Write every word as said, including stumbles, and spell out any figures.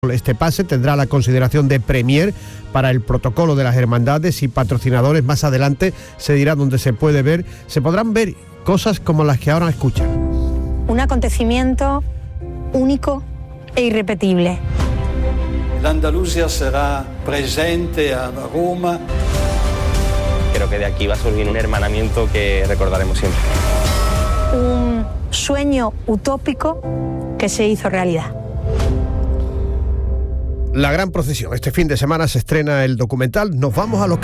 Este pase tendrá la consideración de premier para el protocolo de las hermandades y patrocinadores. Más adelante se dirá dónde se puede ver. Se podrán ver cosas como las que ahora escuchan. Un acontecimiento único e irrepetible. La Andalucía será presente a Roma. Creo que de aquí va a surgir un hermanamiento que recordaremos siempre. Un sueño utópico que se hizo realidad. La gran procesión. Este fin de semana se estrena el documental. Nos vamos a los